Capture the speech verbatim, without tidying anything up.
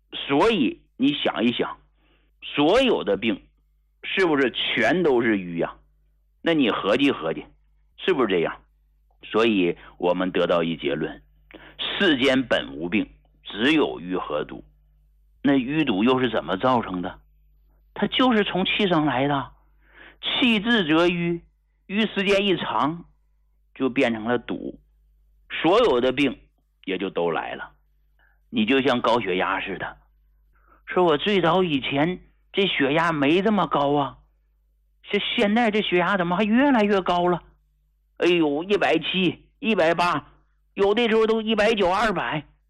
所以你想一想，所有的病是不是全都是瘀呀？那你合计合计，是不是这样？所以我们得到一结论，世间本无病，只有瘀和毒。那瘀毒又是怎么造成的？它就是从气生来的，气滞则瘀，瘀时间一长就变成了毒，所有的病也就都来了。你就像高血压似的，说我最早以前这血压没这么高啊，这现在这血压怎么还越来越高了？哎呦，一百七、一百八，有的时候都一百九、二百，